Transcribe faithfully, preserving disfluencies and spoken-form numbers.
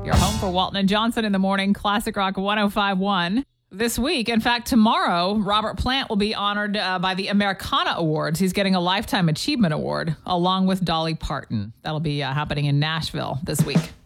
You're home for Walton and Johnson in the morning. Classic Rock one oh five point one. This week, in fact, tomorrow, Robert Plant will be honored uh, by the Americana Awards. He's getting a Lifetime Achievement Award along with Dolly Parton. That'll be uh, happening in Nashville this week.